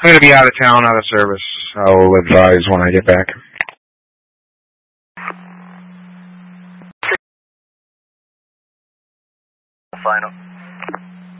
I'm going to be out of town, out of service. I'll advise when I get back. Final.